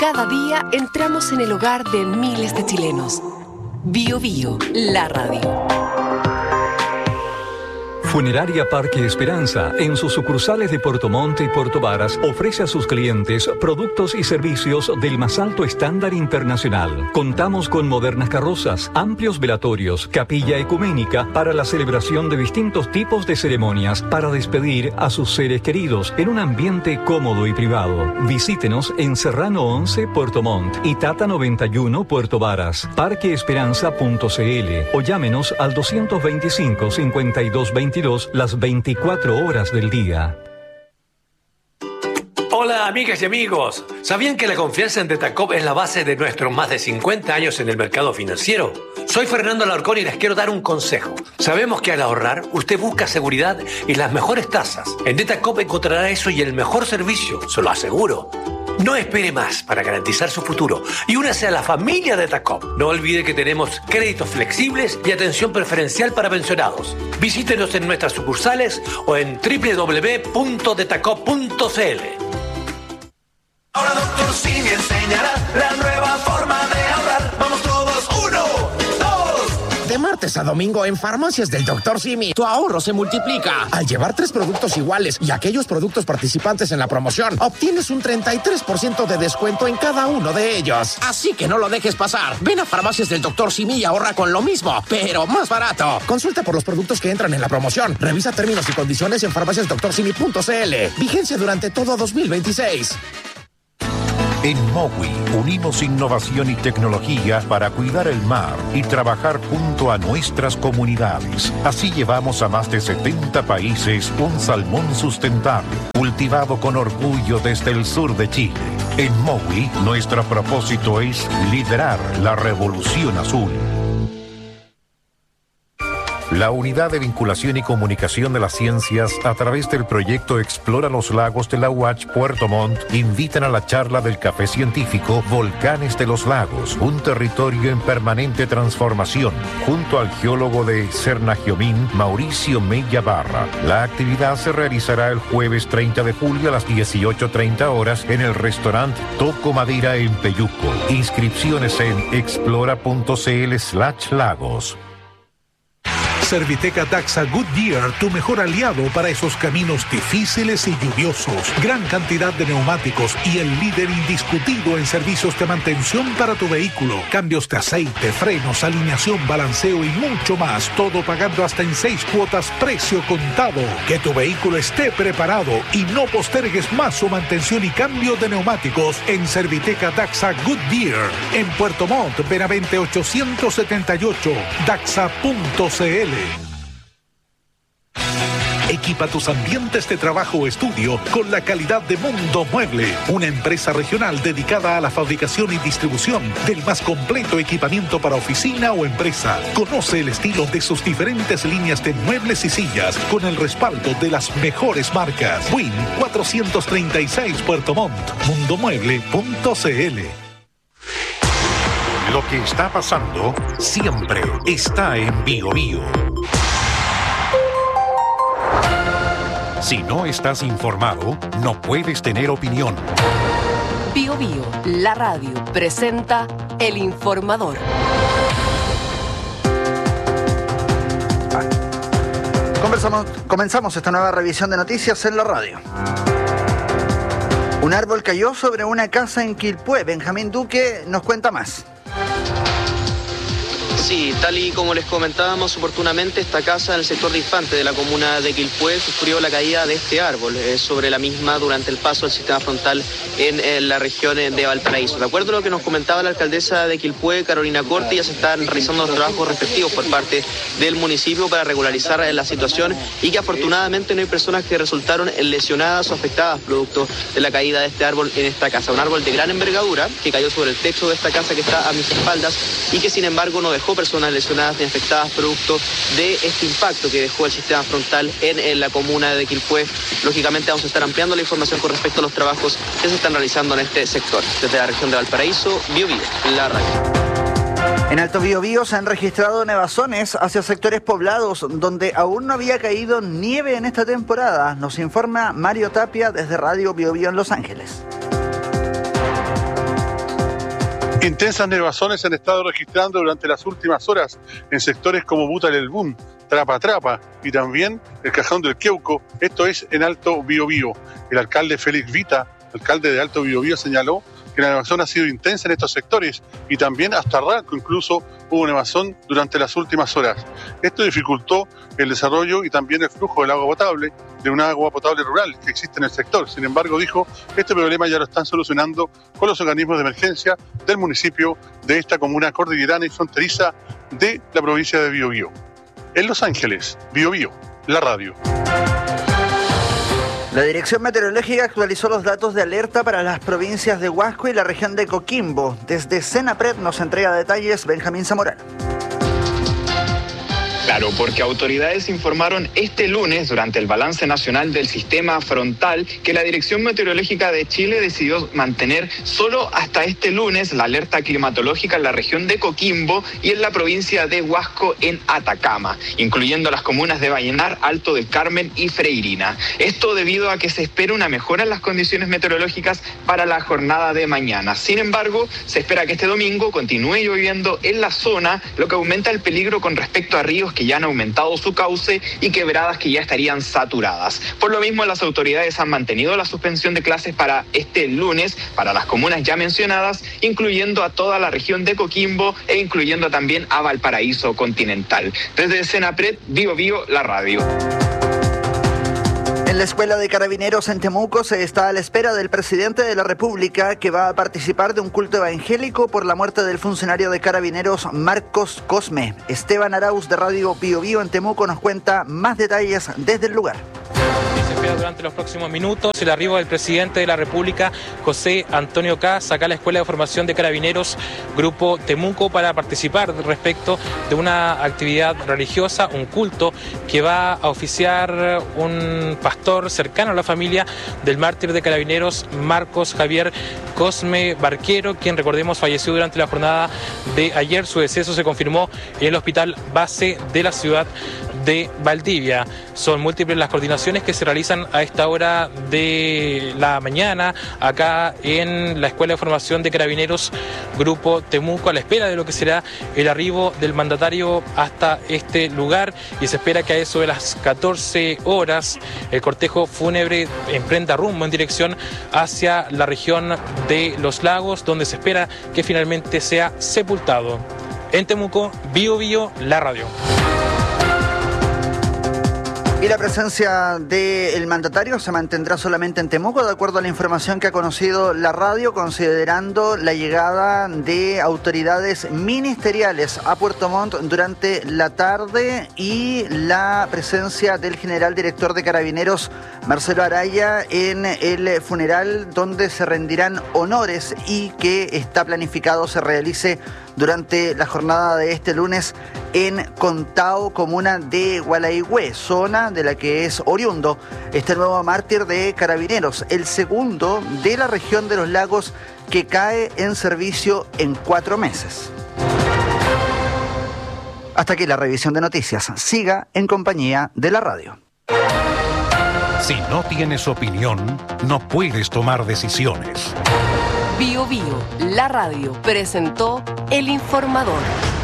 Cada día entramos en el hogar de miles de chilenos. Bio Bio, la radio. Funeraria Parque Esperanza, en sus sucursales de Puerto Montt y Puerto Varas, ofrece a sus clientes productos y servicios del más alto estándar internacional. Contamos con modernas carrozas, amplios velatorios, capilla ecuménica para la celebración de distintos tipos de ceremonias para despedir a sus seres queridos en un ambiente cómodo y privado. Visítenos en Serrano 11, Puerto Montt y Tata 91, Puerto Varas. Parqueesperanza.cl o llámenos al 225-5222 las 24 horas del día. Hola amigas y amigos, ¿sabían que la confianza en Detacop es la base de nuestros más de 50 años en el mercado financiero? Soy Fernando Alarcón y les quiero dar un consejo. Sabemos que al ahorrar, usted busca seguridad y las mejores tasas. En Detacop encontrará eso y el mejor servicio, se lo aseguro. No espere más para garantizar su futuro y únase a la familia de Detacop. No olvide que tenemos créditos flexibles y atención preferencial para pensionados. Visítenos en nuestras sucursales o en www.detacop.cl. Ahora Dr. Simi enseñará la nueva forma de ahorrar. Vamos todos, 1, 2. De martes a domingo en Farmacias del Dr. Simi, tu ahorro se multiplica. Al llevar 3 productos iguales y aquellos productos participantes en la promoción, obtienes un 33% de descuento en cada uno de ellos. Así que no lo dejes pasar. Ven a Farmacias del Dr. Simi y ahorra con lo mismo, pero más barato. Consulta por los productos que entran en la promoción. Revisa términos y condiciones en farmaciasdoctorsimi.cl. Vigencia durante todo 2026. En MOWI unimos innovación y tecnología para cuidar el mar y trabajar junto a nuestras comunidades. Así llevamos a más de 70 países un salmón sustentable, cultivado con orgullo desde el sur de Chile. En MOWI, nuestro propósito es liderar la revolución azul. La Unidad de Vinculación y Comunicación de las Ciencias, a través del proyecto Explora los Lagos de la UACH Puerto Montt, invitan a la charla del café científico Volcanes de los Lagos, un territorio en permanente transformación, junto al geólogo de Cernagiomín, Mauricio Mella Barra. La actividad se realizará el jueves 30 de julio a las 18:30 horas en el restaurante Toco Madera en Peyuco. Inscripciones en explora.cl/lagos. Serviteca Daxa Goodyear, tu mejor aliado para esos caminos difíciles y lluviosos. Gran cantidad de neumáticos y el líder indiscutido en servicios de mantención para tu vehículo. Cambios de aceite, frenos, alineación, balanceo y mucho más. Todo pagando hasta en 6 cuotas, precio contado. Que tu vehículo esté preparado y no postergues más su mantención y cambio de neumáticos en Serviteca Daxa Goodyear. En Puerto Montt, Benavente 878, daxa.cl. Equipa tus ambientes de trabajo o estudio con la calidad de Mundo Mueble, una empresa regional dedicada a la fabricación y distribución del más completo equipamiento para oficina o empresa. Conoce el estilo de sus diferentes líneas de muebles y sillas con el respaldo de las mejores marcas. Win 436 Puerto Montt, mundomueble.cl. Lo que está pasando siempre está en Bio Bio. Si no estás informado, no puedes tener opinión. Bio Bio, la radio, presenta El Informador. Comenzamos esta nueva revisión de noticias en la radio. Un árbol cayó sobre una casa en Quilpué. Benjamín Duque nos cuenta más. Sí, tal y como les comentábamos oportunamente, esta casa en el sector de Infante de la comuna de Quilpué sufrió la caída de este árbol sobre la misma durante el paso del sistema frontal en la región de Valparaíso. De acuerdo a lo que nos comentaba la alcaldesa de Quilpué, Carolina Corte, ya se están realizando los trabajos respectivos por parte del municipio para regularizar la situación y que afortunadamente no hay personas que resultaron lesionadas o afectadas producto de la caída de este árbol en esta casa. Un árbol de gran envergadura que cayó sobre el techo de esta casa que está a mis espaldas y que sin embargo no dejó personas lesionadas ni afectadas producto de este impacto que dejó el sistema frontal en la comuna de Quilpué. Lógicamente vamos a estar ampliando la información con respecto a los trabajos que se están realizando en este sector. Desde la región de Valparaíso, Bio Bio, la radio. En Alto Biobío se han registrado nevazones hacia sectores poblados donde aún no había caído nieve en esta temporada. Nos informa Mario Tapia desde Radio Biobío en Los Ángeles. Intensas nevazones se han estado registrando durante las últimas horas en sectores como Buta del Elbún, Trapa Trapa y también el Cajón del Queuco, esto es en Alto Biobío. El alcalde Félix Vita, alcalde de Alto Biobío, señaló que la nevazón ha sido intensa en estos sectores y también hasta Ranco incluso hubo nevazón durante las últimas horas. Esto dificultó el desarrollo y también el flujo del agua potable, de una agua potable rural que existe en el sector. Sin embargo, dijo, este problema ya lo están solucionando con los organismos de emergencia del municipio de esta comuna cordillerana y fronteriza de la provincia de Biobío. En Los Ángeles, Biobío, la radio. La Dirección Meteorológica actualizó los datos de alerta para las provincias de Huasco y la región de Coquimbo. Desde Senapred nos entrega detalles Benjamín Zamorano. Claro, porque autoridades informaron este lunes durante el balance nacional del sistema frontal que la Dirección Meteorológica de Chile decidió mantener solo hasta este lunes la alerta climatológica en la región de Coquimbo y en la provincia de Huasco en Atacama, incluyendo las comunas de Vallenar, Alto del Carmen y Freirina. Esto debido a que se espera una mejora en las condiciones meteorológicas para la jornada de mañana. Sin embargo, se espera que este domingo continúe lloviendo en la zona, lo que aumenta el peligro con respecto a ríos que ya han aumentado su cauce y quebradas que ya estarían saturadas. Por lo mismo, las autoridades han mantenido la suspensión de clases para este lunes para las comunas ya mencionadas, incluyendo a toda la región de Coquimbo e incluyendo también a Valparaíso continental. Desde Senapred, Biobío, la radio. En la Escuela de Carabineros en Temuco se está a la espera del presidente de la República que va a participar de un culto evangélico por la muerte del funcionario de Carabineros Marcos Cosme. Esteban Arauz de Radio Biobío en Temuco nos cuenta más detalles desde el lugar. Se espera durante los próximos minutos el arribo del presidente de la República, José Antonio Kast, acá a la Escuela de Formación de Carabineros Grupo Temuco para participar respecto de una actividad religiosa, un culto que va a oficiar un pastor cercano a la familia del mártir de Carabineros, Marcos Javier Cosme Barquero, quien, recordemos, falleció durante la jornada de ayer. Su deceso se confirmó en el hospital base de la ciudad de Valdivia. Son múltiples las coordinaciones que se realizan a esta hora de la mañana acá en la Escuela de Formación de Carabineros Grupo Temuco, a la espera de lo que será el arribo del mandatario hasta este lugar, y se espera que a eso de las 14 horas el cortejo fúnebre emprenda rumbo en dirección hacia la región de Los Lagos, donde se espera que finalmente sea sepultado. En Temuco, Biobío, la radio. Y la presencia del mandatario se mantendrá solamente en Temuco, de acuerdo a la información que ha conocido la radio, considerando la llegada de autoridades ministeriales a Puerto Montt durante la tarde y la presencia del general director de Carabineros, Marcelo Araya, en el funeral donde se rendirán honores y que está planificado se realice durante la jornada de este lunes en Contao, comuna de Gualaihue, zona de la que es oriundo este nuevo mártir de Carabineros, el segundo de la región de Los Lagos que cae en servicio en 4 meses. Hasta aquí la revisión de noticias. Siga en compañía de la radio. Si no tienes opinión, no puedes tomar decisiones. Biobío, la radio, presentó El Informador.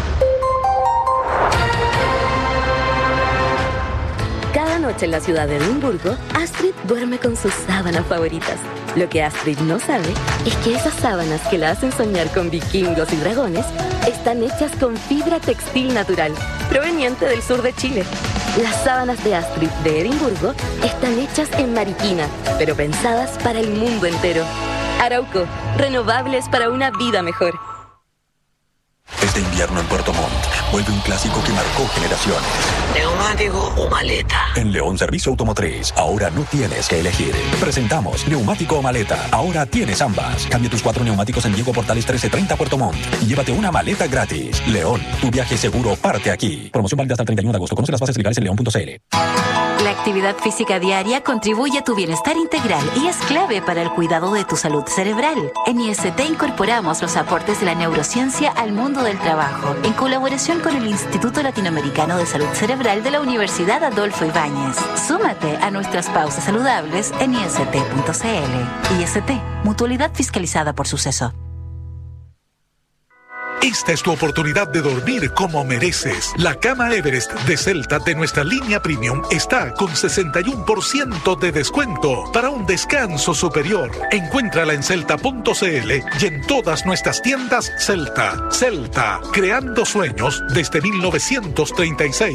Cada noche en la ciudad de Edimburgo, Astrid duerme con sus sábanas favoritas. Lo que Astrid no sabe es que esas sábanas que la hacen soñar con vikingos y dragones están hechas con fibra textil natural, proveniente del sur de Chile. Las sábanas de Astrid de Edimburgo están hechas en Mariquina, pero pensadas para el mundo entero. Arauco, renovables para una vida mejor. Este invierno en Puerto Montt vuelve un clásico que marcó generaciones. ¿Neumático o maleta? En León Servicio Automotriz, ahora no tienes que elegir. Presentamos neumático o maleta. Ahora tienes ambas. Cambia tus 4 neumáticos en Diego Portales 1330 Puerto Montt y llévate una maleta gratis. León, tu viaje seguro parte aquí. Promoción válida hasta el 31 de agosto. Conoce las bases legales en león.cl. La actividad física diaria contribuye a tu bienestar integral y es clave para el cuidado de tu salud cerebral. En IST incorporamos los aportes de la neurociencia al mundo del trabajo, en colaboración con el Instituto Latinoamericano de Salud Cerebral de la Universidad Adolfo Ibáñez. Súmate a nuestras pausas saludables en ist.cl. IST, mutualidad fiscalizada por Suceso. Esta es tu oportunidad de dormir como mereces. La cama Everest de Celta de nuestra línea Premium está con 61% de descuento para un descanso superior. Encuéntrala en celta.cl y en todas nuestras tiendas Celta. Celta, creando sueños desde 1936.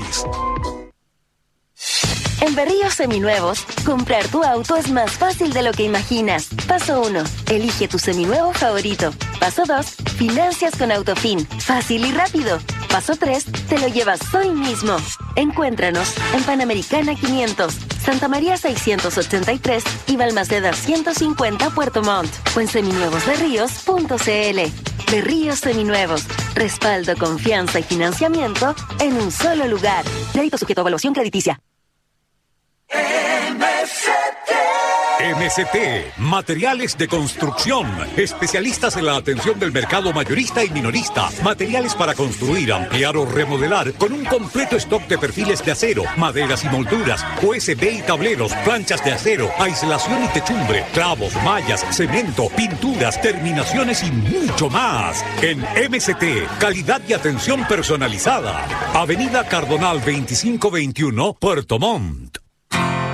En Berríos Seminuevos, comprar tu auto es más fácil de lo que imaginas. Paso 1. Elige tu seminuevo favorito. Paso 2. Financias con Autofin. Fácil y rápido. Paso 3. Te lo llevas hoy mismo. Encuéntranos en Panamericana 500, Santa María 683 y Balmaceda 150 Puerto Montt. O en seminuevosberríos.cl. Berríos Seminuevos. Respaldo, confianza y financiamiento en un solo lugar. Crédito sujeto a evaluación crediticia. MCT, materiales de construcción, especialistas en la atención del mercado mayorista y minorista, materiales para construir, ampliar o remodelar, con un completo stock de perfiles de acero, maderas y molduras, USB y tableros, planchas de acero, aislación y techumbre, clavos, mallas, cemento, pinturas, terminaciones y mucho más. En MCT, calidad y atención personalizada. Avenida Cardonal 2521, Puerto Montt.